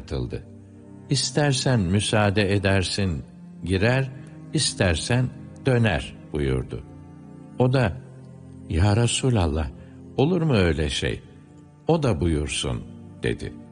katıldı. İstersen müsaade edersin, girer, istersen döner buyurdu. O da, ya Resulallah, olur mu öyle şey? O da buyursun dedi.